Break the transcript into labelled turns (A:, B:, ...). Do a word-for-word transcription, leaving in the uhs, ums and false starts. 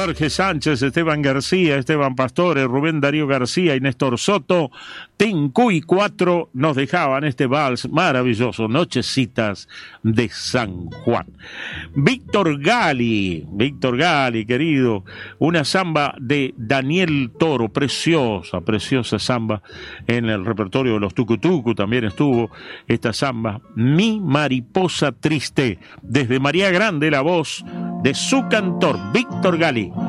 A: Jorge Sánchez, Esteban García, Esteban Pastore, Rubén Darío García y Néstor Soto. Tencuy cuatro nos dejaban este vals maravilloso, Nochecitas de San Juan. Víctor Gali, Víctor Gali, querido, una samba de Daniel Toro, preciosa, preciosa samba en el repertorio de los Tucutucu, también estuvo esta samba, Mi Mariposa Triste, desde María Grande, la voz de su cantor, Víctor Gali.